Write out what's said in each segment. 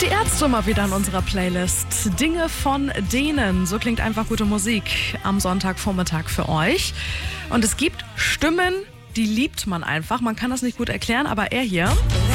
Die Ärzte mal wieder in unserer Playlist. Dinge von denen. So klingt einfach gute Musik am Sonntagvormittag für euch. Und es gibt Stimmen, die liebt man einfach. Man kann das nicht gut erklären, aber er hier.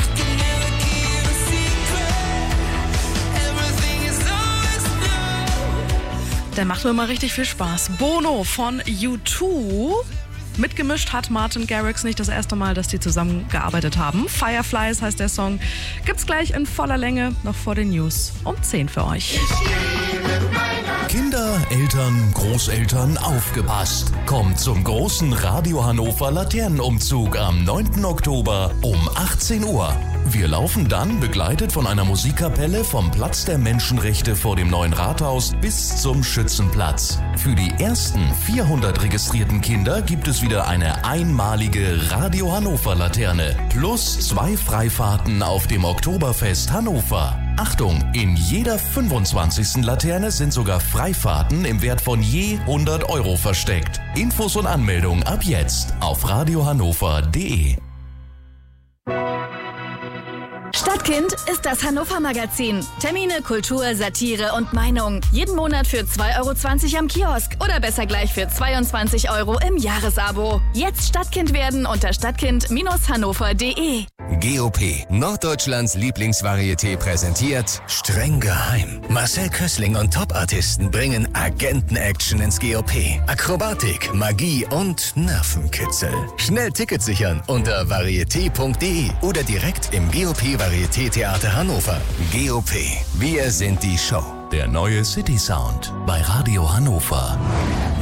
Der macht mir immer richtig viel Spaß. Bono von U2. Mitgemischt hat Martin Garrix, nicht das erste Mal, dass die zusammengearbeitet haben. Fireflies heißt der Song. Gibt's gleich in voller Länge, noch vor den News um 10 für euch. Kinder, Eltern, Großeltern, aufgepasst! Kommt zum großen Radio Hannover Laternenumzug am 9. Oktober um 18 Uhr. Wir laufen dann, begleitet von einer Musikkapelle, vom Platz der Menschenrechte vor dem neuen Rathaus bis zum Schützenplatz. Für die ersten 400 registrierten Kinder gibt es wieder eine einmalige Radio Hannover Laterne plus 2 Freifahrten auf dem Oktoberfest Hannover. Achtung, in jeder 25. Laterne sind sogar Freifahrten im Wert von je 100 € versteckt. Infos und Anmeldung ab jetzt auf radiohannover.de. Stadtkind ist das Hannover-Magazin. Termine, Kultur, Satire und Meinung. Jeden Monat für 2,20 € am Kiosk oder besser gleich für 22 € im Jahresabo. Jetzt Stadtkind werden unter stadtkind-hannover.de. GOP, Norddeutschlands Lieblingsvarieté, präsentiert Streng geheim. Marcel Kössling und Top-Artisten bringen Agenten-Action ins GOP. Akrobatik, Magie und Nervenkitzel. Schnell Tickets sichern unter varieté.de oder direkt im GOP Varieté Theater Hannover. GOP, wir sind die Show. Der neue City Sound bei Radio Hannover.